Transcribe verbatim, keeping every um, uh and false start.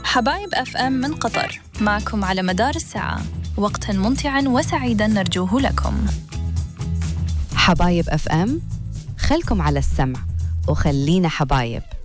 حبايب أف أم من قطر، معكم على مدار الساعة، وقتاً ممتعاً وسعيداً نرجوه لكم. حبايب أف أم، خلكم على السمع وخلينا حبايب.